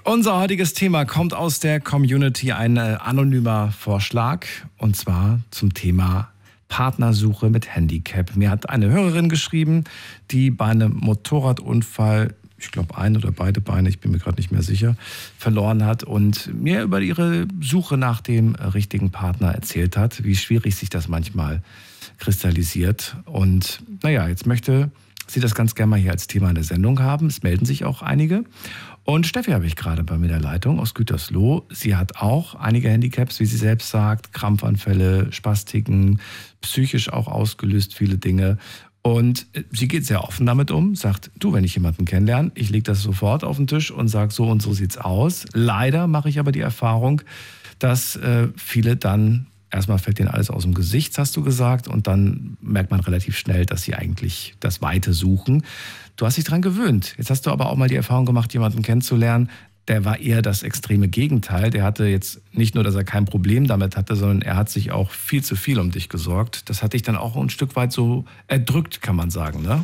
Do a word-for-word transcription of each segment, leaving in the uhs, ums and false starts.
Unser heutiges Thema kommt aus der Community, ein äh, anonymer Vorschlag, und zwar zum Thema Partnersuche mit Handicap. Mir hat eine Hörerin geschrieben, die bei einem Motorradunfall, ich glaube ein oder beide Beine, ich bin mir gerade nicht mehr sicher, verloren hat und mir über ihre Suche nach dem richtigen Partner erzählt hat, wie schwierig sich das manchmal kristallisiert. Und naja, jetzt möchte sie das ganz gerne mal hier als Thema in der Sendung haben. Es melden sich auch einige. Und Steffi habe ich gerade bei mir in der Leitung aus Gütersloh. Sie hat auch einige Handicaps, wie sie selbst sagt, Krampfanfälle, Spastiken, psychisch auch ausgelöst, viele Dinge. Und sie geht sehr offen damit um, sagt, du, wenn ich jemanden kennenlerne, ich lege das sofort auf den Tisch und sage, so und so sieht's aus. Leider mache ich aber die Erfahrung, dass äh, viele dann, erstmal fällt denen alles aus dem Gesicht, hast du gesagt, und dann merkt man relativ schnell, dass sie eigentlich das Weite suchen. Du hast dich dran gewöhnt. Jetzt hast du aber auch mal die Erfahrung gemacht, jemanden kennenzulernen, der war eher das extreme Gegenteil. Der hatte jetzt nicht nur, dass er kein Problem damit hatte, sondern er hat sich auch viel zu viel um dich gesorgt. Das hat dich dann auch ein Stück weit so erdrückt, kann man sagen, ne?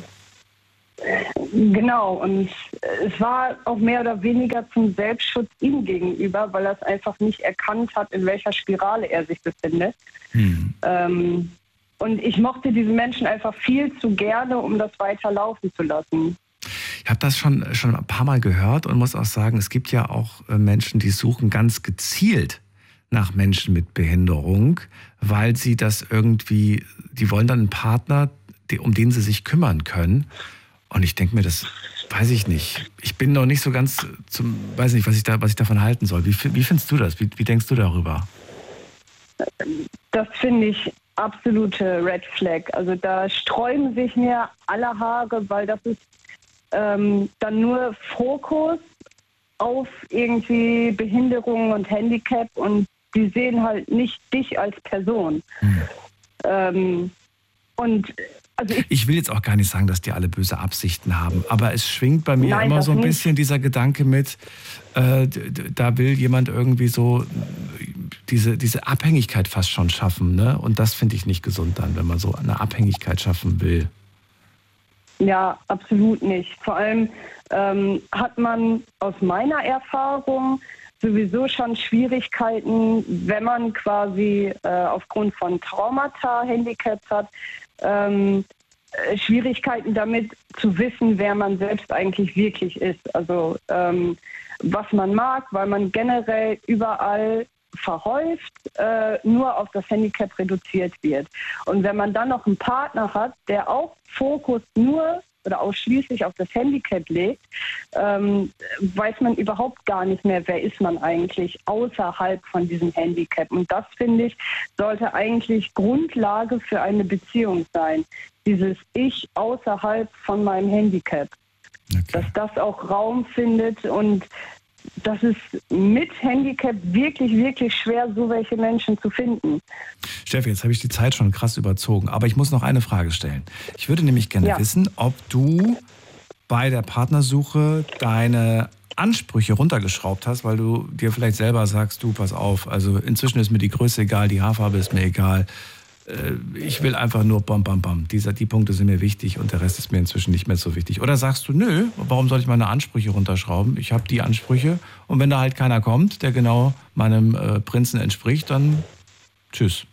Genau, und es war auch mehr oder weniger zum Selbstschutz ihm gegenüber, weil er es einfach nicht erkannt hat, in welcher Spirale er sich befindet. Hm. Ähm, und ich mochte diesen Menschen einfach viel zu gerne, um das weiter laufen zu lassen. Ich habe das schon, schon ein paar Mal gehört und muss auch sagen, es gibt ja auch Menschen, die suchen ganz gezielt nach Menschen mit Behinderung, weil sie das irgendwie, die wollen dann einen Partner, um den sie sich kümmern können. Und ich denke mir, das weiß ich nicht. Ich bin noch nicht so ganz zum, weiß nicht, was ich da, was ich davon halten soll. Wie, wie findest du das? Wie, wie denkst du darüber? Das finde ich absolute Red Flag. Also da sträuben sich mir alle Haare, weil das ist ähm, dann nur Fokus auf irgendwie Behinderung und Handicap und die sehen halt nicht dich als Person. Hm. Ähm, und Also ich, ich will jetzt auch gar nicht sagen, dass die alle böse Absichten haben, aber es schwingt bei mir Nein, immer so ein nicht. bisschen dieser Gedanke mit, äh, da will jemand irgendwie so diese, diese Abhängigkeit fast schon schaffen, ne? Und das finde ich nicht gesund dann, wenn man so eine Abhängigkeit schaffen will. Ja, absolut nicht. Vor allem ähm, hat man aus meiner Erfahrung sowieso schon Schwierigkeiten, wenn man quasi äh, aufgrund von Traumata Handicaps hat, ähm, äh, Schwierigkeiten damit zu wissen, wer man selbst eigentlich wirklich ist. Also ähm, was man mag, weil man generell überall verhäuft, äh, nur auf das Handicap reduziert wird. Und wenn man dann noch einen Partner hat, der auch Fokus nur oder ausschließlich auf das Handicap legt, ähm, weiß man überhaupt gar nicht mehr, wer ist man eigentlich außerhalb von diesem Handicap. Und das, finde ich, sollte eigentlich Grundlage für eine Beziehung sein. Dieses Ich außerhalb von meinem Handicap. Okay. Dass das auch Raum findet und das ist mit Handicap wirklich, wirklich schwer, so welche Menschen zu finden. Steffi, jetzt habe ich die Zeit schon krass überzogen, aber ich muss noch eine Frage stellen. Ich würde nämlich gerne ja. wissen, ob du bei der Partnersuche deine Ansprüche runtergeschraubt hast, weil du dir vielleicht selber sagst, du, pass auf, also inzwischen ist mir die Größe egal, die Haarfarbe ist mir egal. Ich will einfach nur bam, bam, bam. Diese, die Punkte sind mir wichtig und der Rest ist mir inzwischen nicht mehr so wichtig. Oder sagst du, nö, warum soll ich meine Ansprüche runterschrauben? Ich habe die Ansprüche und wenn da halt keiner kommt, der genau meinem äh, Prinzen entspricht, dann tschüss.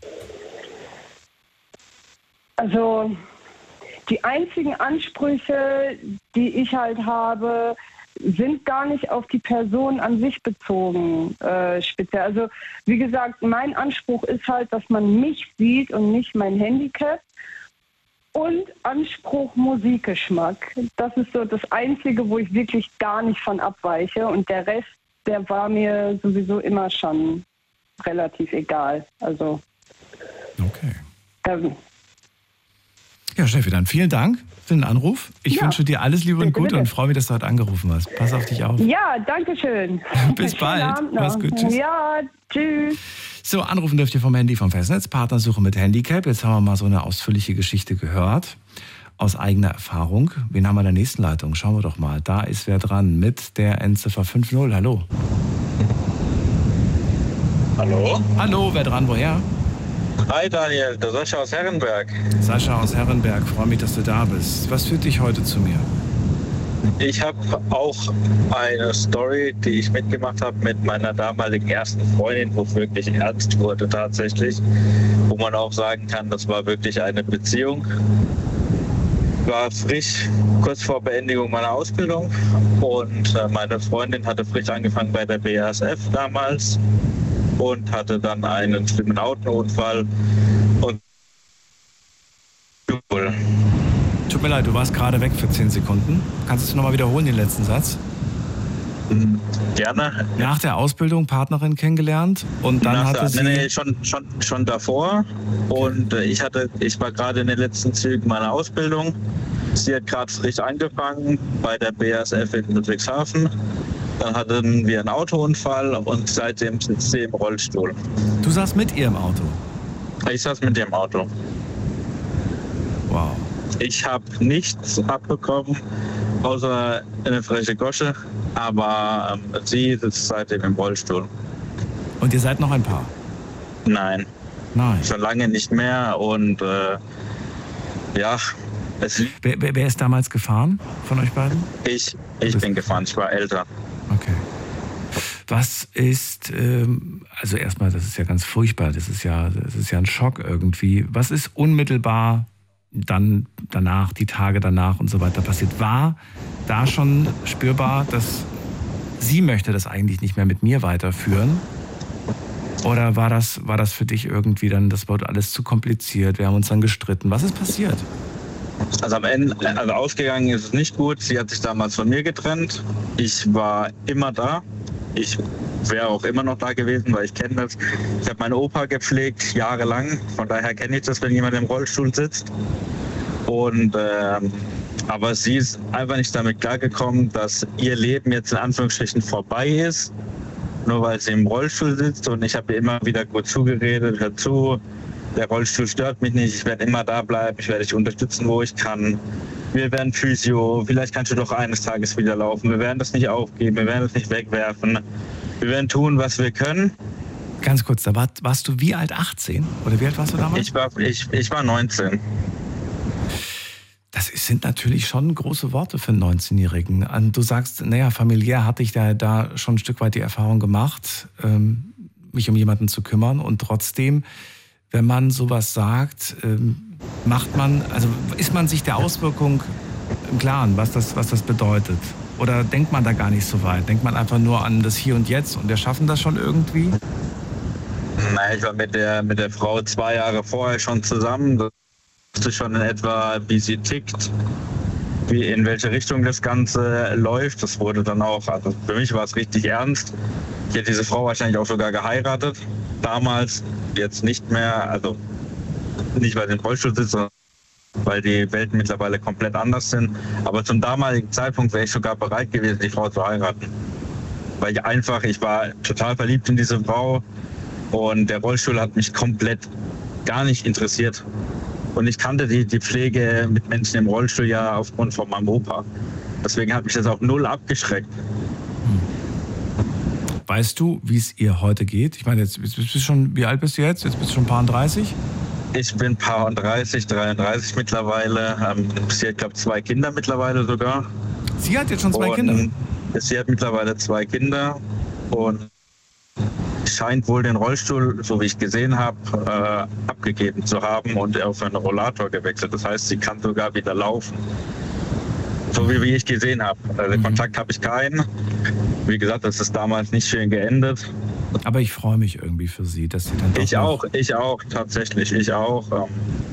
Also die einzigen Ansprüche, die ich halt habe, sind gar nicht auf die Person an sich bezogen, äh, speziell. Also wie gesagt, mein Anspruch ist halt, dass man mich sieht und nicht mein Handicap. Und Anspruch Musikgeschmack. Das ist so das Einzige, wo ich wirklich gar nicht von abweiche. Und der Rest, der war mir sowieso immer schon relativ egal. Also. Okay. Ähm, Ja, Steffi, dann vielen Dank für den Anruf. Ich ja. wünsche dir alles Liebe und Gute und freue mich, dass du heute angerufen hast. Pass auf dich auf. Ja, danke schön. Bis bald. Mach's gut. Tschüss. Ja, tschüss. So, anrufen dürft ihr vom Handy vom Festnetz. Partnersuche mit Handicap. Jetzt haben wir mal so eine ausführliche Geschichte gehört. Aus eigener Erfahrung. Wen haben wir in der nächsten Leitung? Schauen wir doch mal. Da ist wer dran mit der Endziffer fünf null. Hallo. Hallo. Hallo, wer dran? Woher? Hi Daniel, der Sascha aus Herrenberg. Sascha aus Herrenberg, freue mich, dass du da bist. Was führt dich heute zu mir? Ich habe auch eine Story, die ich mitgemacht habe mit meiner damaligen ersten Freundin, wo es wirklich ernst wurde tatsächlich. Wo man auch sagen kann, das war wirklich eine Beziehung. War frisch, kurz vor Beendigung meiner Ausbildung. Und äh, meine Freundin hatte frisch angefangen bei der B A S F damals und hatte dann einen schlimmen Autounfall. Und Tut mir leid, du warst gerade weg für zehn Sekunden. Kannst du es nochmal wiederholen, den letzten Satz? Gerne. Nach der Ausbildung Partnerin kennengelernt und dann Nach hatte der, sie... Nee, nee, schon, schon, schon davor. Und äh, ich hatte, ich war gerade in den letzten Zügen meiner Ausbildung. Sie hat gerade frisch angefangen bei der B A S F in Ludwigshafen. Dann hatten wir einen Autounfall und seitdem sitzt sie im Rollstuhl. Du saßt mit ihr im Auto? Ich saß mit ihr im Auto. Wow. Ich habe nichts abbekommen, außer eine freche Gosche, aber ähm, sie sitzt seitdem im Rollstuhl. Und ihr seid noch ein Paar? Nein, Nein. schon lange nicht mehr und äh, ja, es, Wer, wer, wer ist damals gefahren von euch beiden? ich, ich bin gefahren, ich war älter. Okay. Was ist, ähm, also erstmal, das ist ja ganz furchtbar, das ist ja, das ist ja ein Schock irgendwie. Was ist unmittelbar dann danach, die Tage danach und so weiter passiert? War da schon spürbar, dass sie möchte das eigentlich nicht mehr mit mir weiterführen? Oder war das, war das für dich irgendwie dann, das wurde alles zu kompliziert, wir haben uns dann gestritten? Was ist passiert? Also am Ende, also ausgegangen ist es nicht gut. Sie hat sich damals von mir getrennt. Ich war immer da. Ich wäre auch immer noch da gewesen, weil ich kenne das. Ich habe meinen Opa gepflegt, jahrelang. Von daher kenne ich das, wenn jemand im Rollstuhl sitzt. Und ähm, aber sie ist einfach nicht damit klargekommen, dass ihr Leben jetzt in Anführungsstrichen vorbei ist, nur weil sie im Rollstuhl sitzt. Und ich habe ihr immer wieder gut zugeredet, hör zu, der Rollstuhl stört mich nicht, ich werde immer da bleiben, ich werde dich unterstützen, wo ich kann. Wir werden Physio, vielleicht kannst du doch eines Tages wieder laufen. Wir werden das nicht aufgeben, wir werden das nicht wegwerfen. Wir werden tun, was wir können. Ganz kurz, da war, warst du wie alt? achtzehn? Oder wie alt warst du damals? Ich war, ich, ich war neunzehn. Das sind natürlich schon große Worte für einen neunzehnjährigen. Du sagst, naja, familiär hatte ich da, da schon ein Stück weit die Erfahrung gemacht, ähm, mich um jemanden zu kümmern. Und trotzdem, wenn man sowas sagt, ähm, macht man, also ist man sich der Auswirkung im Klaren, was das, was das bedeutet? Oder denkt man da gar nicht so weit? Denkt man einfach nur an das Hier und Jetzt und wir schaffen das schon irgendwie? Nein, ich war mit der, mit der Frau zwei Jahre vorher schon zusammen. Das wusste schon in etwa, wie sie tickt, wie in welche Richtung das Ganze läuft. Das wurde dann auch, also für mich war es richtig ernst. Ich hätte diese Frau wahrscheinlich auch sogar geheiratet. Damals, jetzt nicht mehr, also nicht weil sie im Rollstuhl sitzt, sondern weil die Welten mittlerweile komplett anders sind. Aber zum damaligen Zeitpunkt wäre ich sogar bereit gewesen, die Frau zu heiraten. Weil ich einfach, ich war total verliebt in diese Frau und der Rollstuhl hat mich komplett gar nicht interessiert. Und ich kannte die, die Pflege mit Menschen im Rollstuhl ja aufgrund von meinem Opa. Deswegen hat mich das auch null abgeschreckt. Weißt du, wie es ihr heute geht? Ich meine, jetzt bist du schon, wie alt bist du jetzt? Jetzt bist du schon ein paar und dreißig? Ich bin paar und dreißig, dreiunddreißig mittlerweile. Ähm, sie hat, glaube ich, zwei Kinder mittlerweile sogar. Sie hat jetzt schon zwei und Kinder? Sie hat mittlerweile zwei Kinder und scheint wohl den Rollstuhl, so wie ich gesehen habe, äh, abgegeben zu haben und auf einen Rollator gewechselt. Das heißt, sie kann sogar wieder laufen. So wie, wie ich gesehen habe. Also mhm. Kontakt habe ich keinen. Wie gesagt, das ist damals nicht schön geendet. Aber ich freue mich irgendwie für Sie, dass Sie dann doch Ich auch, ich auch, tatsächlich, ich auch.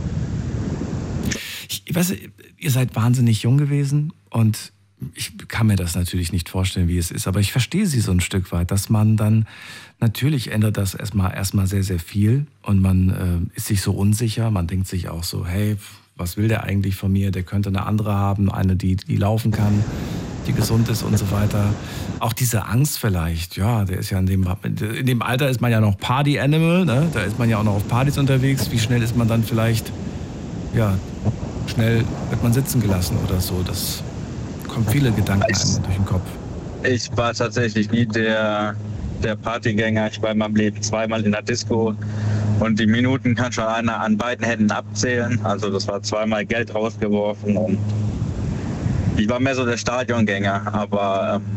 Ich, ich weiß, ihr seid wahnsinnig jung gewesen und ich kann mir das natürlich nicht vorstellen, wie es ist, aber ich verstehe Sie so ein Stück weit, dass man dann, natürlich ändert das erstmal erstmal sehr, sehr viel und man äh, ist sich so unsicher, man denkt sich auch so, hey, was will der eigentlich von mir? Der könnte eine andere haben, eine, die, die laufen kann, die gesund ist und so weiter. Auch diese Angst vielleicht, ja, der ist ja in dem, in dem Alter ist man ja noch Party-Animal, ne? Da ist man ja auch noch auf Partys unterwegs. Wie schnell ist man dann vielleicht, ja, schnell wird man sitzen gelassen oder so. Das kommen viele Gedanken einem durch den Kopf. Ich war tatsächlich nie der, der Partygänger. Ich war in meinem Leben zweimal in der Disco. Und die Minuten kann schon einer an beiden Händen abzählen. Also das war zweimal Geld rausgeworfen und ich war mehr so der Stadiongänger, aber ähm,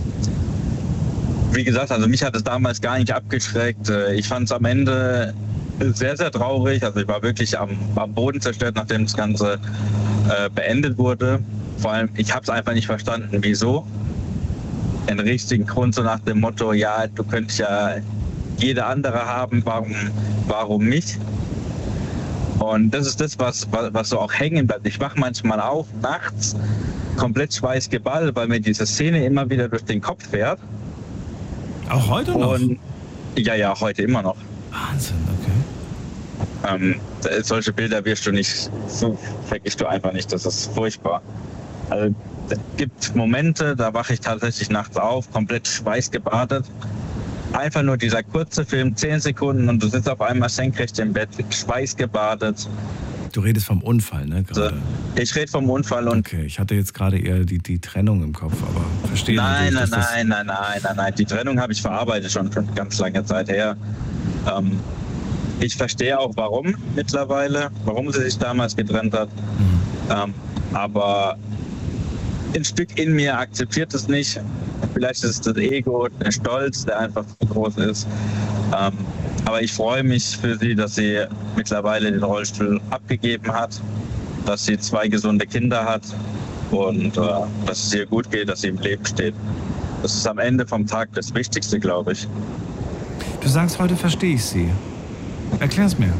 wie gesagt, also mich hat es damals gar nicht abgeschreckt. Ich fand es am Ende sehr, sehr traurig. Also ich war wirklich am, am Boden zerstört, nachdem das Ganze äh, beendet wurde. Vor allem, ich habe es einfach nicht verstanden, wieso. Den richtigen Grund, so nach dem Motto, ja, du könntest ja jede andere haben, warum, warum nicht? Und das ist das, was, was so auch hängen bleibt. Ich wache manchmal auf, nachts, komplett schweißgeballt, weil mir diese Szene immer wieder durch den Kopf fährt. Auch heute noch? Und, ja, ja, heute immer noch. Wahnsinn, okay. Ähm, solche Bilder wirst du nicht, so vergisst du einfach nicht, das ist furchtbar. Also es gibt Momente, da wache ich tatsächlich nachts auf, komplett schweißgebadet. Einfach nur dieser kurze Film, zehn Sekunden und du sitzt auf einmal senkrecht im Bett, schweißgebadet. Du redest vom Unfall, ne? Gerade. Ich rede vom Unfall und... Okay, ich hatte jetzt gerade eher die, die Trennung im Kopf, aber verstehe Nein, nein, dass nein, nein, nein, nein, nein. Die Trennung habe ich verarbeitet schon schon ganz lange Zeit her. Ähm, ich verstehe auch, warum mittlerweile, warum sie sich damals getrennt hat. Mhm. Ähm, aber ein Stück in mir akzeptiert es nicht. Vielleicht ist es das Ego, der Stolz, der einfach zu groß ist. Ähm, aber ich freue mich für sie, dass sie mittlerweile den Rollstuhl abgegeben hat, dass sie zwei gesunde Kinder hat und äh, dass es ihr gut geht, dass sie im Leben steht. Das ist am Ende vom Tag das Wichtigste, glaube ich. Du sagst, heute verstehe ich sie. Erklär's mir.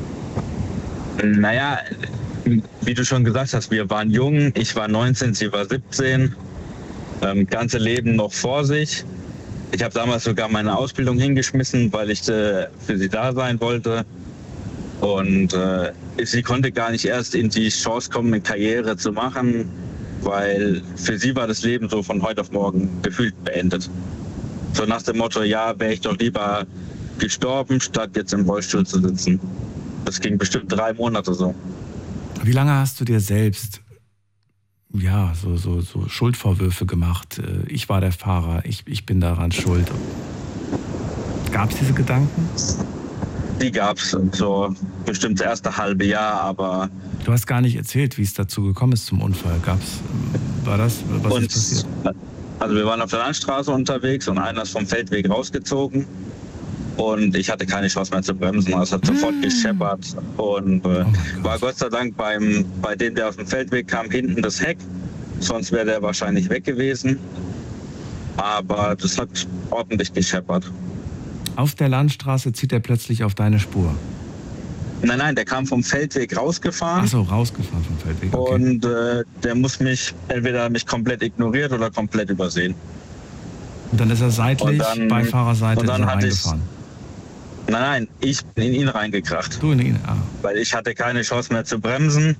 Naja, wie du schon gesagt hast, wir waren jung, ich war neunzehn, sie war siebzehn. Ähm, ganze Leben noch vor sich. Ich habe damals sogar meine Ausbildung hingeschmissen, weil ich äh, für sie da sein wollte. Und äh, sie konnte gar nicht erst in die Chance kommen, eine Karriere zu machen, weil für sie war das Leben so von heute auf morgen gefühlt beendet. So nach dem Motto, ja, wäre ich doch lieber gestorben, statt jetzt im Rollstuhl zu sitzen. Das ging bestimmt drei Monate so. Wie lange hast du dir selbst ja, so, so, so Schuldvorwürfe gemacht? Ich war der Fahrer, ich, ich bin daran schuld. Gab es diese Gedanken? Die gab es so bestimmt das erste halbe Jahr, aber... Du hast gar nicht erzählt, wie es dazu gekommen ist zum Unfall. Gab's, war das, was und, ist passiert? Also wir waren auf der Landstraße unterwegs und einer ist vom Feldweg rausgezogen und ich hatte keine Chance mehr zu bremsen. Es hat sofort mmh. gescheppert und äh, oh war Gott sei Dank beim, bei dem, der auf dem Feldweg kam, hinten das Heck. Sonst wäre der wahrscheinlich weg gewesen. Aber das hat ordentlich gescheppert. Auf der Landstraße zieht er plötzlich auf deine Spur? Nein, nein, der kam vom Feldweg rausgefahren. Ach so, rausgefahren vom Feldweg, okay. Und äh, der muss mich entweder mich komplett ignoriert oder komplett übersehen. Und dann ist er seitlich, dann, Beifahrerseite, und dann ist er hatte reingefahren? Ich, nein, nein, ich bin in ihn reingekracht. Du in ihn, ah. Weil ich hatte keine Chance mehr zu bremsen.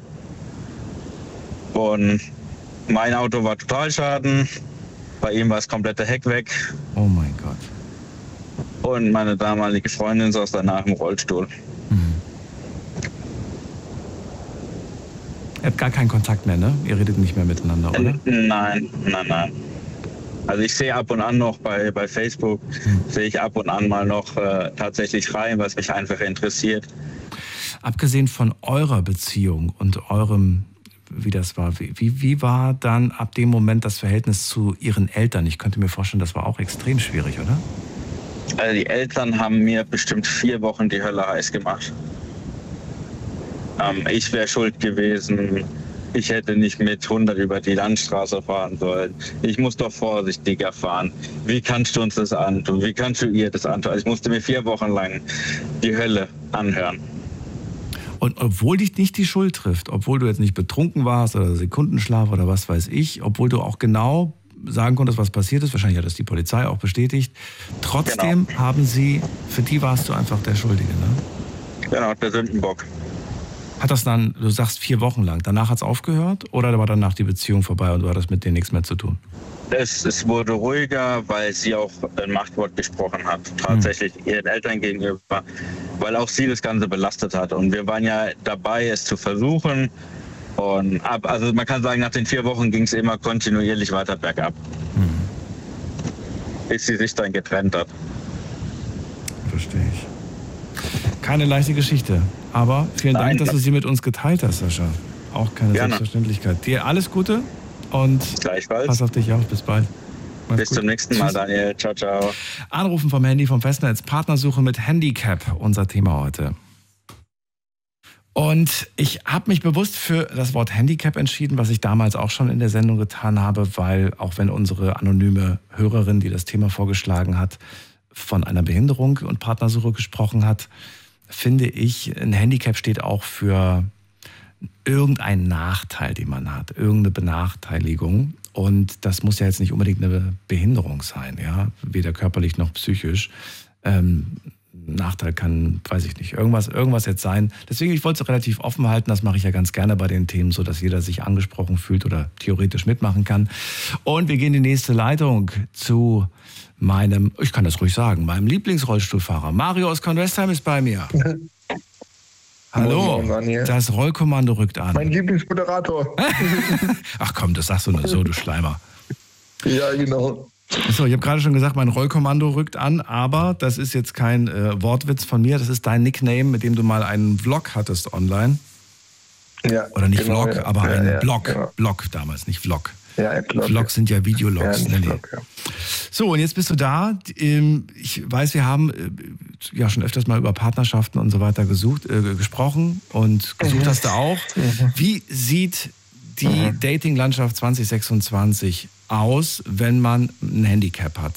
Und mein Auto war Totalschaden. Bei ihm war das komplette Heck weg. Oh mein Gott. Und meine damalige Freundin saß danach im Rollstuhl. Mhm. Ihr habt gar keinen Kontakt mehr, ne? Ihr redet nicht mehr miteinander, oder? Nein, nein, nein. Also ich sehe ab und an noch bei, bei Facebook, mhm. sehe ich ab und an mal noch äh, tatsächlich rein, was mich einfach interessiert. Abgesehen von eurer Beziehung und eurem, wie das war, wie, wie war dann ab dem Moment das Verhältnis zu ihren Eltern? Ich könnte mir vorstellen, das war auch extrem schwierig, oder? Also die Eltern haben mir bestimmt vier Wochen die Hölle heiß gemacht. Ähm, ich wäre schuld gewesen. Ich hätte nicht mit hundert über die Landstraße fahren sollen. Ich muss doch vorsichtiger fahren. Wie kannst du uns das antun? Wie kannst du ihr das antun? Also ich musste mir vier Wochen lang die Hölle anhören. Und obwohl dich nicht die Schuld trifft, obwohl du jetzt nicht betrunken warst oder Sekundenschlaf oder was weiß ich, obwohl du auch genau sagen konntest, was passiert ist, wahrscheinlich hat das die Polizei auch bestätigt, trotzdem genau. haben sie, für die warst du einfach der Schuldige, ne? Genau, der Sündenbock. Hat das dann, du sagst vier Wochen lang, danach hat es aufgehört oder war danach die Beziehung vorbei und du hattest mit denen nichts mehr zu tun? Es, es wurde ruhiger, weil sie auch ein Machtwort gesprochen hat, tatsächlich hm. ihren Eltern gegenüber, weil auch sie das Ganze belastet hat. Und wir waren ja dabei, es zu versuchen. Und ab, also man kann sagen, nach den vier Wochen ging es immer kontinuierlich weiter bergab, hm. bis sie sich dann getrennt hat. Verstehe ich. Keine leichte Geschichte, aber vielen Dank, Nein, dass du sie mit uns geteilt hast, Sascha. Auch keine Gerne. Selbstverständlichkeit. Dir alles Gute Und Gleichfalls. Pass auf dich auf. Bis bald. Mach's Bis gut. Zum nächsten Mal, Tschüss. Daniel. Ciao, ciao. Anrufen vom Handy vom Festnetz. Partnersuche mit Handicap. Unser Thema heute. Und ich habe mich bewusst für das Wort Handicap entschieden, was ich damals auch schon in der Sendung getan habe, weil auch wenn unsere anonyme Hörerin, die das Thema vorgeschlagen hat, von einer Behinderung und Partnersuche gesprochen hat, finde ich, ein Handicap steht auch für irgendeinen Nachteil, den man hat, irgendeine Benachteiligung. Und das muss ja jetzt nicht unbedingt eine Behinderung sein, ja, weder körperlich noch psychisch. Ähm, Nachteil kann, weiß ich nicht, irgendwas, irgendwas jetzt sein. Deswegen, ich wollte es relativ offen halten, das mache ich ja ganz gerne bei den Themen, so dass jeder sich angesprochen fühlt oder theoretisch mitmachen kann. Und wir gehen in die nächste Leitung zu meinem, ich kann das ruhig sagen, meinem Lieblingsrollstuhlfahrer. Mario aus Convestheim ist bei mir. Hallo, das Rollkommando rückt an. Mein Lieblingsmoderator. Ach komm, das sagst du nur so, du Schleimer. Ja, genau. So, ich habe gerade schon gesagt, mein Rollkommando rückt an, aber das ist jetzt kein äh, Wortwitz von mir, das ist dein Nickname, mit dem du mal einen Vlog hattest online. Ja. Oder nicht genau, Vlog, ja. aber ja, einen ja, Blog. Genau. Blog damals, nicht Vlog. Ja, Vlog, Vlogs sind ja Videologs. Ja, nee, Vlog, ja. So, und jetzt bist du da. Ich weiß, wir haben ja schon öfters mal über Partnerschaften und so weiter gesucht, äh, gesprochen und gesucht mhm. hast du auch. Mhm. Wie sieht die mhm. Dating-Landschaft zwanzig sechsundzwanzig aus, wenn man ein Handicap hat?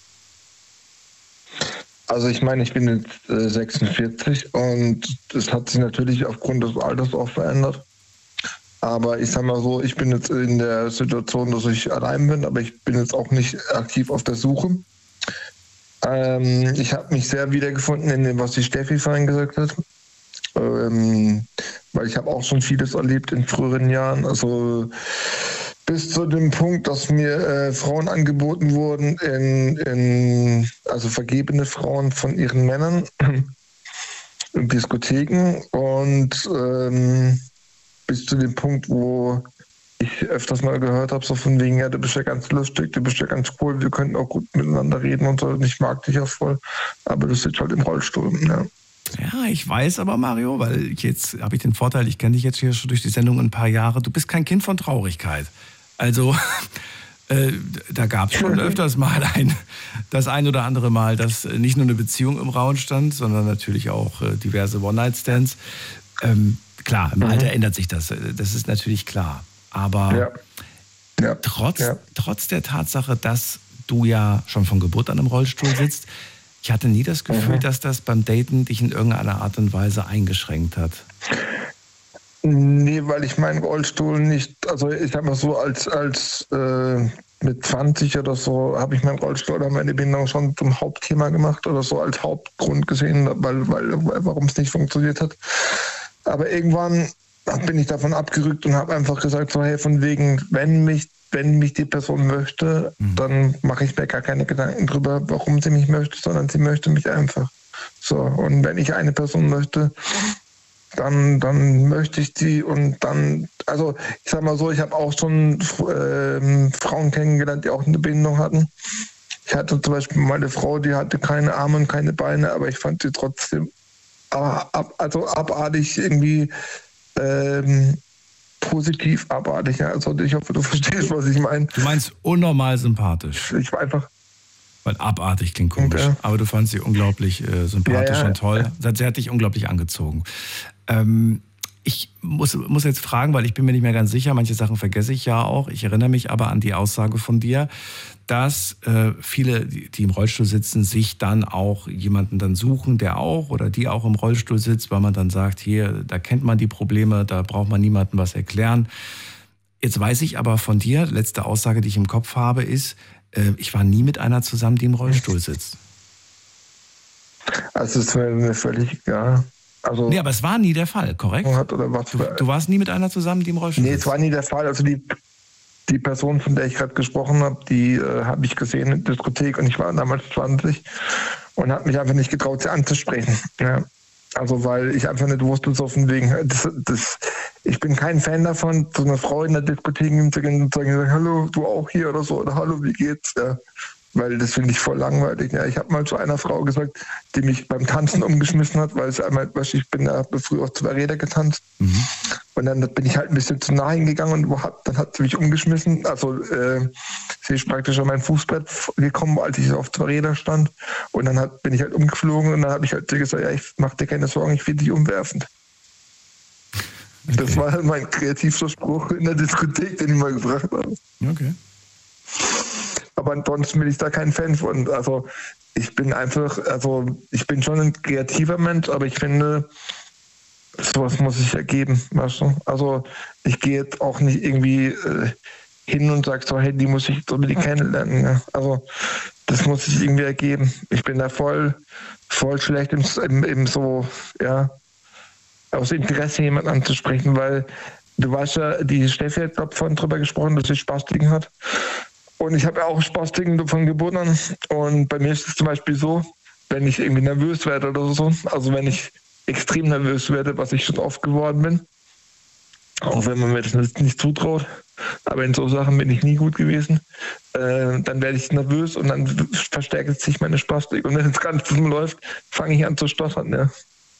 Also ich meine, ich bin jetzt äh, sechsundvierzig und das hat sich natürlich aufgrund des Alters auch verändert. Aber ich sag mal so, ich bin jetzt in der Situation, dass ich allein bin, aber ich bin jetzt auch nicht aktiv auf der Suche. Ähm, ich habe mich sehr wiedergefunden in dem, was die Steffi vorhin gesagt hat. Ähm, weil ich habe auch schon vieles erlebt in früheren Jahren. Also bis zu dem Punkt, dass mir äh, Frauen angeboten wurden, in, in, also vergebene Frauen von ihren Männern in Diskotheken und ähm, bis zu dem Punkt, wo ich öfters mal gehört habe, so von wegen, ja, du bist ja ganz lustig, du bist ja ganz cool, wir könnten auch gut miteinander reden und so, und ich mag dich ja voll, aber du sitzt halt im Rollstuhl, ja. Ja, ich weiß aber, Mario, weil ich jetzt habe ich den Vorteil, ich kenne dich jetzt hier schon durch die Sendung ein paar Jahre, du bist kein Kind von Traurigkeit. Also, äh, da gab es schon öfters mal ein, das ein oder andere Mal, dass nicht nur eine Beziehung im Raum stand, sondern natürlich auch äh, diverse One-Night-Stands. Ähm, Klar, im Alter mhm. ändert sich das, das ist natürlich klar. Aber ja. Ja. Trotz, ja. trotz der Tatsache, dass du ja schon von Geburt an im Rollstuhl sitzt, ich hatte nie das Gefühl, mhm. dass das beim Daten dich in irgendeiner Art und Weise eingeschränkt hat. Nee, weil ich meinen Rollstuhl nicht, also ich habe mal so als, als äh, mit zwanzig oder so, habe ich meinen Rollstuhl oder meine Behinderung schon zum Hauptthema gemacht oder so als Hauptgrund gesehen, weil, weil, warum es nicht funktioniert hat. Aber irgendwann bin ich davon abgerückt und habe einfach gesagt, so hey, von wegen, wenn mich, wenn mich die Person möchte, mhm. dann mache ich mir gar keine Gedanken drüber, warum sie mich möchte, sondern sie möchte mich einfach. So, und wenn ich eine Person möchte, dann, dann möchte ich sie und dann, also ich sag mal so, ich habe auch schon äh, Frauen kennengelernt, die auch eine Behinderung hatten. Ich hatte zum Beispiel mal eine Frau, die hatte keine Arme und keine Beine, aber ich fand sie trotzdem Ab, also abartig irgendwie ähm, positiv abartig. Ja. Also ich hoffe, du verstehst, was ich meine. Du meinst unnormal sympathisch. Ich war einfach... Weil abartig klingt komisch, ja. Aber du fandst sie unglaublich äh, sympathisch ja, ja, und toll. Ja. Sie hat dich unglaublich angezogen. Ähm, ich muss, muss jetzt fragen, weil ich bin mir nicht mehr ganz sicher, manche Sachen vergesse ich ja auch. Ich erinnere mich aber an die Aussage von dir, dass äh, viele, die, die im Rollstuhl sitzen, sich dann auch jemanden dann suchen, der auch oder die auch im Rollstuhl sitzt, weil man dann sagt, hier, da kennt man die Probleme, da braucht man niemandem was erklären. Jetzt weiß ich aber von dir, letzte Aussage, die ich im Kopf habe, ist, äh, ich war nie mit einer zusammen, die im Rollstuhl sitzt. Also es ist mir völlig egal. Also nee, aber es war nie der Fall, korrekt? Hat oder was du, du warst nie mit einer zusammen, die im Rollstuhl Nee, sitzt? es war nie der Fall. Also die, die Person, von der ich gerade gesprochen habe, die äh, habe ich gesehen in der Diskothek und ich war damals zwanzig und habe mich einfach nicht getraut, sie anzusprechen. Ja. Also weil ich einfach nicht wusste, so von wegen, das, das, ich bin kein Fan davon, zu einer Frau in der Diskothek zu gehen und zu sagen, hallo, du auch hier oder so, oder hallo, wie geht's? Ja. weil das finde ich voll langweilig. Ja, ich habe mal zu einer Frau gesagt, die mich beim Tanzen umgeschmissen hat, weil es einmal, ich bin ja früher auch zwei Räder getanzt. Mhm. Und dann bin ich halt ein bisschen zu nah hingegangen und hab, dann hat sie mich umgeschmissen. Also äh, sie ist praktisch an mein Fußbrett gekommen, als ich auf zwei Räder stand. Und dann hat, bin ich halt umgeflogen und dann habe ich halt gesagt, ja, ich mach dir keine Sorgen, ich finde dich umwerfend. Okay. Das war halt mein kreativster Spruch in der Diskothek, den ich mal gebracht habe. Okay. Aber ansonsten bin ich da kein Fan von. Also ich bin einfach, also ich bin schon ein kreativer Mensch, aber ich finde, sowas muss sich ergeben, weißt du? Also ich gehe jetzt auch nicht irgendwie äh, hin und sage so, hey, die muss ich unbedingt kennenlernen. Ja? Also das muss sich irgendwie ergeben. Ich bin da voll, voll schlecht im, im, im so, ja, aus Interesse jemanden anzusprechen, weil du weißt ja, die Steffi hat, glaube ich, vorhin drüber gesprochen, dass sie Spastiken hat. Und ich habe ja auch Spastiken von Geburt an. Und bei mir ist es zum Beispiel so, wenn ich irgendwie nervös werde oder so, also wenn ich extrem nervös werde, was ich schon oft geworden bin, auch wenn man mir das nicht zutraut, aber in so Sachen bin ich nie gut gewesen, äh, dann werde ich nervös und dann verstärkt sich meine Spastik. Und wenn es ganz gut läuft, fange ich an zu stottern. Ja.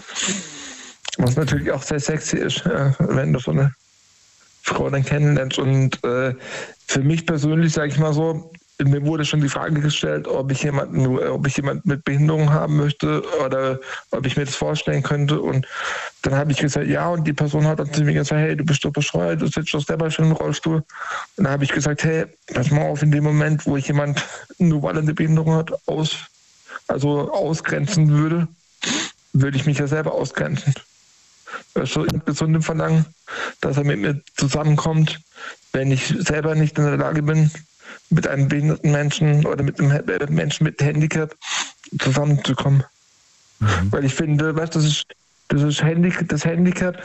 Was natürlich auch sehr sexy ist, ja, wenn du so eine Frau dann kennenlernst. Und äh, für mich persönlich, sage ich mal so, mir wurde schon die Frage gestellt, ob ich jemanden, ob ich jemanden mit Behinderung haben möchte oder ob ich mir das vorstellen könnte. Und dann habe ich gesagt, ja. Und die Person hat dann zu mir gesagt, hey, du bist doch bescheuert, du sitzt doch selber schon im Rollstuhl. Und dann habe ich gesagt, hey, pass mal auf, in dem Moment, wo ich jemand, nur weil er eine Behinderung hat, aus, also ausgrenzen würde, würde ich mich ja selber ausgrenzen. So gesundem Verlangen, dass er mit mir zusammenkommt, wenn ich selber nicht in der Lage bin, mit einem behinderten Menschen oder mit einem Menschen mit Handicap zusammenzukommen. Mhm. Weil ich finde, weißt, das ist, das ist Handicap, das Handicap,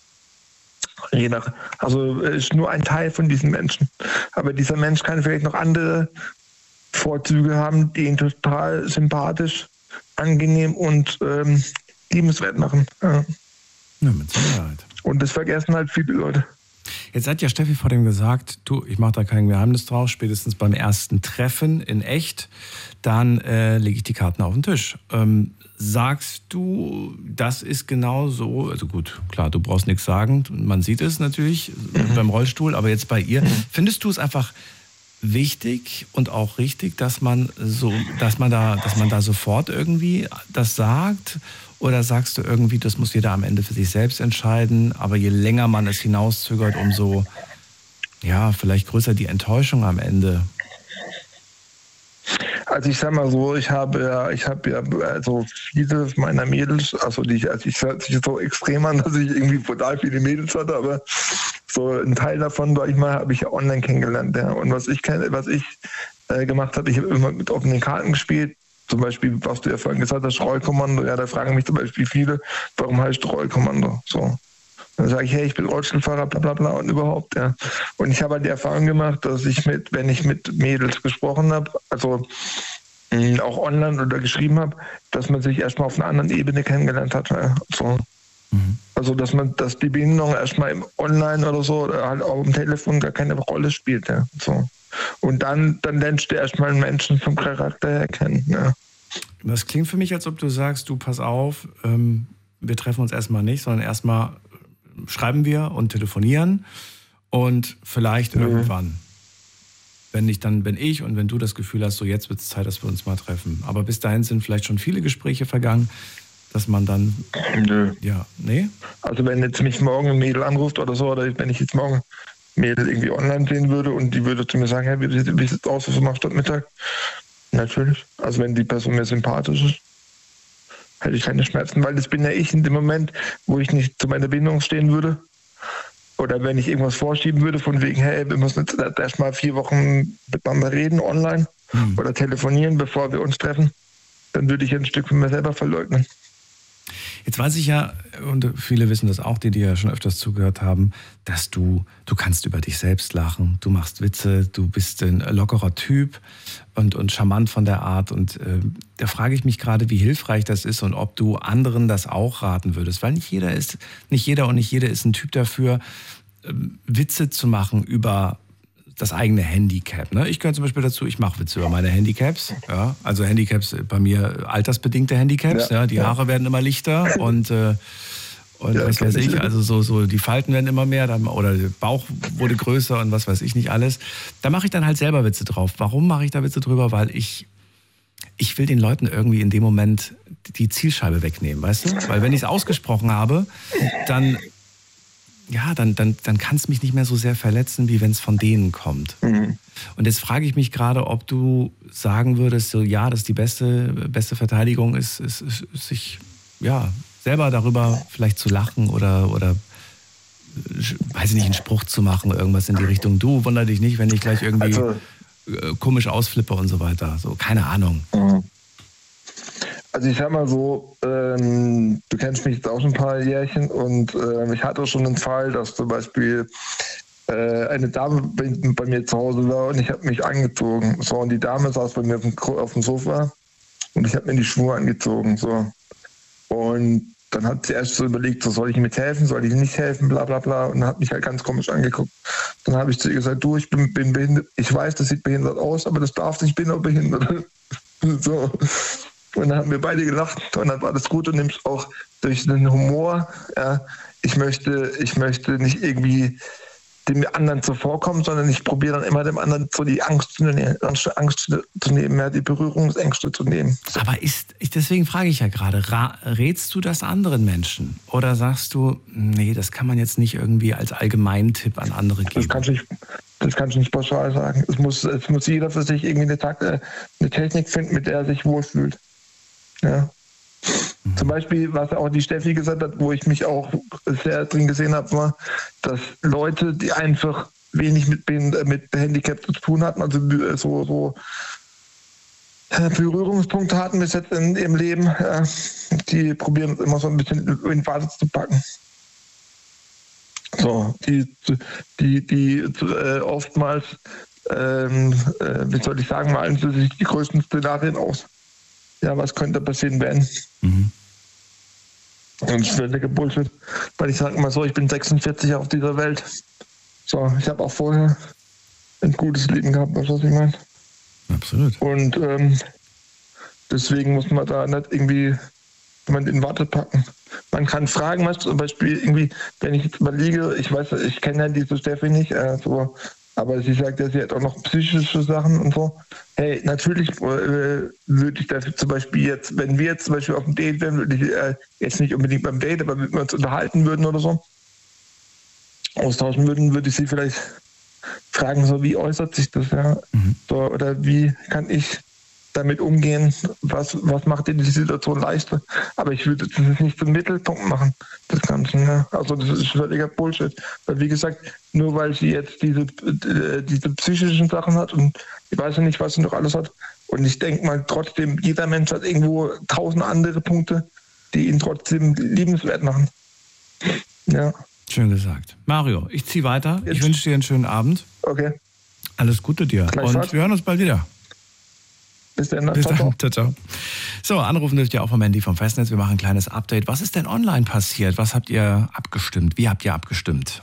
je nach, also ist nur ein Teil von diesem Menschen. Aber dieser Mensch kann vielleicht noch andere Vorzüge haben, die ihn total sympathisch, angenehm und ähm, liebenswert machen. Ja. Ja, mit Sicherheit. Und das vergessen halt viele Leute. Jetzt hat ja Steffi vor dem gesagt, du, ich mache da kein Geheimnis draus, spätestens beim ersten Treffen in echt, dann äh, lege ich die Karten auf den Tisch. Ähm, sagst du, das ist genau so, also gut, klar, du brauchst nichts sagen, man sieht es natürlich mhm. beim Rollstuhl, aber jetzt bei ihr, mhm. findest du es einfach wichtig und auch richtig, dass man so, dass man da, dass man da sofort irgendwie das sagt? Oder sagst du irgendwie, das muss jeder am Ende für sich selbst entscheiden, aber je länger man es hinauszögert, umso, ja, vielleicht größer die Enttäuschung am Ende? Also ich sag mal so, ich habe ja, ich habe ja, also viele meiner Mädels, also die, also ich hört sich so extrem an, dass ich irgendwie total viele Mädels hatte, aber so ein Teil davon, sag ich mal, habe ich ja online kennengelernt. Ja. Und was ich kenne, was ich äh, gemacht habe, ich habe immer mit offenen Karten gespielt. Zum Beispiel, was du ja vorhin gesagt hast, Rollkommando, ja, da fragen mich zum Beispiel viele, warum heißt Rollkommando? So. Dann sage ich, hey, ich bin Rollstuhlfahrer, bla bla bla und überhaupt, ja. Und ich habe halt die Erfahrung gemacht, dass ich mit, wenn ich mit Mädels gesprochen habe, also mh, auch online oder geschrieben habe, dass man sich erstmal auf einer anderen Ebene kennengelernt hat. Ja. So. Mhm. Also dass man, dass die Behinderung erstmal im Online oder so oder halt auch im Telefon gar keine Rolle spielt. Ja. So. Und dann, dann lernst du erstmal einen Menschen vom Charakter her kennen. Ja. Das klingt für mich, als ob du sagst, du pass auf, ähm, wir treffen uns erstmal nicht, sondern erstmal schreiben wir und telefonieren und vielleicht mhm. irgendwann. Wenn nicht, dann bin ich und wenn du das Gefühl hast, so jetzt wird es Zeit, dass wir uns mal treffen. Aber bis dahin sind vielleicht schon viele Gespräche vergangen, dass man dann... Nö. Ja, nee? Also wenn jetzt mich morgen ein Mädel anruft oder so, oder wenn ich jetzt morgen Mädel irgendwie online sehen würde und die würde zu mir sagen, hey, wie sieht es aus, was du machst heute Mittag? Natürlich. Also wenn die Person mir sympathisch ist, hätte ich keine Schmerzen, weil das bin ja ich in dem Moment, wo ich nicht zu meiner Behinderung stehen würde. Oder wenn ich irgendwas vorschieben würde, von wegen, hey, wir müssen jetzt erst mal vier Wochen miteinander reden online hm. oder telefonieren, bevor wir uns treffen, dann würde ich ein Stück von mir selber verleugnen. Jetzt weiß ich ja, und viele wissen das auch, die dir ja schon öfters zugehört haben, dass du, du kannst über dich selbst lachen, du machst Witze, du bist ein lockerer Typ und, und charmant von der Art. Und äh, da frage ich mich gerade, wie hilfreich das ist und ob du anderen das auch raten würdest. Weil nicht jeder ist, nicht jeder und nicht jede ist ein Typ dafür, äh, Witze zu machen über das eigene Handicap. Ne? Ich gehöre zum Beispiel dazu, ich mache Witze über meine Handicaps. Ja? Also Handicaps bei mir altersbedingte Handicaps. Ja, ja? Die Haare ja. werden immer lichter und, äh, und ja, was weiß ich, also so, so die Falten werden immer mehr dann, oder der Bauch wurde größer und was weiß ich nicht alles. Da mache ich dann halt selber Witze drauf. Warum mache ich da Witze drüber? Weil ich, ich will den Leuten irgendwie in dem Moment die Zielscheibe wegnehmen, weißt du? Weil wenn ich es ausgesprochen habe, dann... Ja, dann, dann, dann kann es mich nicht mehr so sehr verletzen, wie wenn es von denen kommt. Mhm. Und jetzt frage ich mich gerade, ob du sagen würdest, so ja, dass die beste, beste Verteidigung ist, ist, ist, ist sich ja, selber darüber vielleicht zu lachen oder, oder weiß ich nicht, einen Spruch zu machen, irgendwas in die Richtung. Du, wunder dich nicht, wenn ich gleich irgendwie also, komisch ausflippe und so weiter. So, keine Ahnung. Mhm. Also ich sag mal so, ähm, du kennst mich jetzt auch schon ein paar Jährchen und äh, ich hatte schon einen Fall, dass zum Beispiel äh, eine Dame bei, bei mir zu Hause war und ich habe mich angezogen. So, und die Dame saß bei mir auf dem, auf dem Sofa und ich habe mir die Schuhe angezogen. So. Und dann hat sie erst so überlegt, so, soll ich mit helfen, soll ich nicht helfen, bla bla bla. Und hat mich halt ganz komisch angeguckt. Dann habe ich zu ihr gesagt, du, ich bin, bin behindert, ich weiß, das sieht behindert aus, aber das darf nicht, ich bin auch behindert. So. Und dann haben wir beide gelacht und dann war das gut und nämlich auch durch den Humor. Ja, ich möchte, ich möchte nicht irgendwie dem anderen zuvorkommen, sondern ich probiere dann immer dem anderen so die Angst zu nehmen, Angst zu nehmen, ja, die Berührungsängste zu nehmen. Aber ist, deswegen frage ich ja gerade, rätst du das anderen Menschen? Oder sagst du, nee, das kann man jetzt nicht irgendwie als Allgemeintipp an andere geben? Das kannst du nicht, das kannst du nicht pauschal sagen. Es muss, es muss jeder für sich irgendwie eine, Takt, eine Technik finden, mit der er sich wohlfühlt. Ja. Mhm. Zum Beispiel, was auch die Steffi gesagt hat, wo ich mich auch sehr drin gesehen habe, war, dass Leute, die einfach wenig mit, mit Handicap zu tun hatten, also so, so Berührungspunkte hatten bis jetzt in ihrem Leben, ja, die probieren immer so ein bisschen in die Vase zu packen. So, die, die, die äh, oftmals, ähm, äh, wie soll ich sagen, malen sie sich die größten Szenarien aus. Ja, was könnte passieren, wenn? Mhm. Und das ist völliger Bullshit. Weil ich sage immer so, ich bin sechsundvierzig auf dieser Welt. So, ich habe auch vorher ein gutes Leben gehabt, was ich meine. Absolut. Und ähm, deswegen muss man da nicht irgendwie jemand in Watte packen. Man kann fragen, was zum Beispiel irgendwie, wenn ich jetzt überlege, ich weiß, ich kenne ja diese Steffi nicht, äh, so, aber sie sagt ja, sie hat auch noch psychische Sachen und so. Hey, natürlich äh, würde ich dafür zum Beispiel jetzt, wenn wir jetzt zum Beispiel auf dem Date wären, würde ich äh, jetzt nicht unbedingt beim Date, aber wenn wir uns unterhalten würden oder so, austauschen würden, würde ich sie vielleicht fragen, so wie äußert sich das, ja? Mhm. So, oder wie kann ich damit umgehen, was, was macht dir die Situation leichter? Aber ich würde das nicht zum Mittelpunkt machen, das Ganze. Ne? Also das ist völliger Bullshit. Weil wie gesagt, nur weil sie jetzt diese, äh, diese psychischen Sachen hat und ich weiß ja nicht, was sie noch alles hat. Und ich denke mal trotzdem, jeder Mensch hat irgendwo tausend andere Punkte, die ihn trotzdem liebenswert machen. Ja. Schön gesagt. Mario, ich ziehe weiter. Jetzt. Ich wünsche dir einen schönen Abend. Okay. Alles Gute dir. Und wir hören uns bald wieder. Bis dann. Bis dann. Ciao, ciao. So, anrufen dürft ihr auch vom Handy vom Festnetz. Wir machen ein kleines Update. Was ist denn online passiert? Was habt ihr abgestimmt? Wie habt ihr abgestimmt?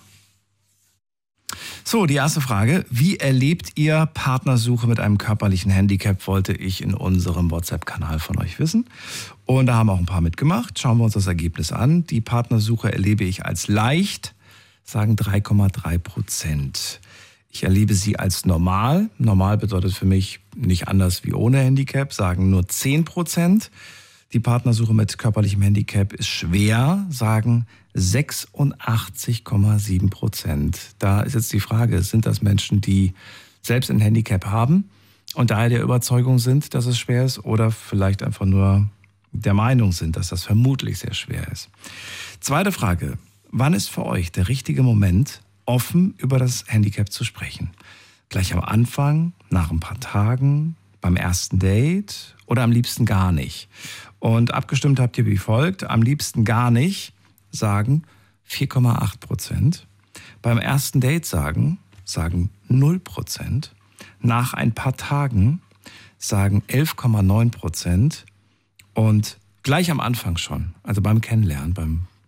So, die erste Frage. Wie erlebt ihr Partnersuche mit einem körperlichen Handicap? Wollte ich in unserem WhatsApp-Kanal von euch wissen. Und da haben auch ein paar mitgemacht. Schauen wir uns das Ergebnis an. Die Partnersuche erlebe ich als leicht, sagen drei Komma drei Prozent. Ich erlebe sie als normal. Normal bedeutet für mich nicht anders wie ohne Handicap, sagen nur zehn Prozent. Die Partnersuche mit körperlichem Handicap ist schwer, sagen sechsundachtzig Komma sieben Prozent. Da ist jetzt die Frage, sind das Menschen, die selbst ein Handicap haben und daher der Überzeugung sind, dass es schwer ist, oder vielleicht einfach nur der Meinung sind, dass das vermutlich sehr schwer ist. Zweite Frage, wann ist für euch der richtige Moment, offen über das Handicap zu sprechen? Gleich am Anfang, nach ein paar Tagen, beim ersten Date oder am liebsten gar nicht? Und abgestimmt habt ihr wie folgt. Am liebsten gar nicht, sagen vier Komma acht Prozent. Beim ersten Date sagen, sagen null Prozent. Nach ein paar Tagen sagen elf Komma neun Prozent. Und gleich am Anfang schon, also beim Kennenlernen, beim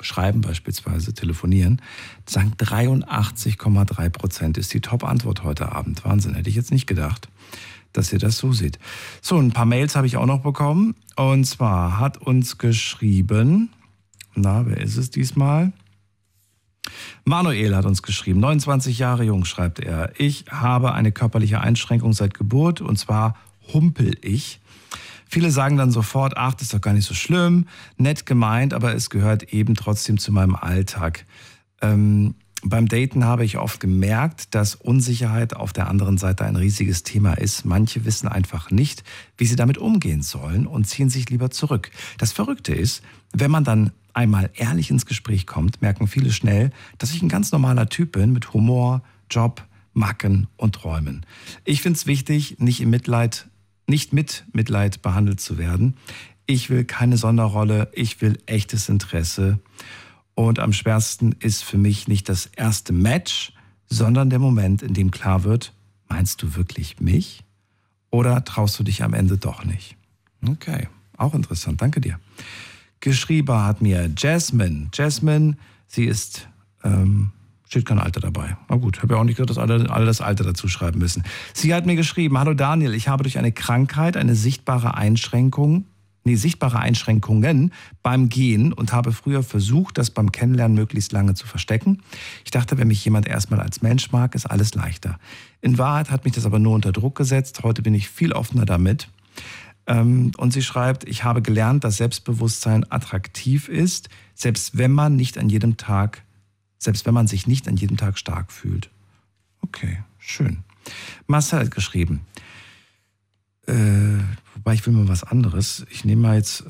schreiben beispielsweise, telefonieren, sagen dreiundachtzig Komma drei Prozent ist die Top-Antwort heute Abend. Wahnsinn, hätte ich jetzt nicht gedacht, dass ihr das so seht. So, ein paar Mails habe ich auch noch bekommen. Und zwar hat uns geschrieben, na, wer ist es diesmal? Manuel hat uns geschrieben, neunundzwanzig Jahre jung, schreibt er. Ich habe eine körperliche Einschränkung seit Geburt und zwar humpel ich. Viele sagen dann sofort, ach, das ist doch gar nicht so schlimm, nett gemeint, aber es gehört eben trotzdem zu meinem Alltag. Ähm, beim Daten habe ich oft gemerkt, dass Unsicherheit auf der anderen Seite ein riesiges Thema ist. Manche wissen einfach nicht, wie sie damit umgehen sollen und ziehen sich lieber zurück. Das Verrückte ist, wenn man dann einmal ehrlich ins Gespräch kommt, merken viele schnell, dass ich ein ganz normaler Typ bin mit Humor, Job, Macken und Träumen. Ich finde es wichtig, nicht im Mitleid nicht mit Mitleid behandelt zu werden. Ich will keine Sonderrolle, ich will echtes Interesse. Und am schwersten ist für mich nicht das erste Match, sondern der Moment, in dem klar wird, meinst du wirklich mich? Oder traust du dich am Ende doch nicht? Okay, auch interessant, danke dir. Geschrieben hat mir Jasmine. Jasmine, sie ist... Ähm, Steht kein Alter dabei. Na gut, habe ja auch nicht gehört, dass alle, alle das Alter dazu schreiben müssen. Sie hat mir geschrieben, hallo Daniel, ich habe durch eine Krankheit eine sichtbare Einschränkung, nee, sichtbare Einschränkungen beim Gehen und habe früher versucht, das beim Kennenlernen möglichst lange zu verstecken. Ich dachte, wenn mich jemand erstmal als Mensch mag, ist alles leichter. In Wahrheit hat mich das aber nur unter Druck gesetzt. Heute bin ich viel offener damit. Und sie schreibt, ich habe gelernt, dass Selbstbewusstsein attraktiv ist, selbst wenn man nicht an jedem Tag Selbst wenn man sich nicht an jedem Tag stark fühlt. Okay, schön. Marcel hat geschrieben, äh, wobei ich will mal was anderes. Ich nehme mal jetzt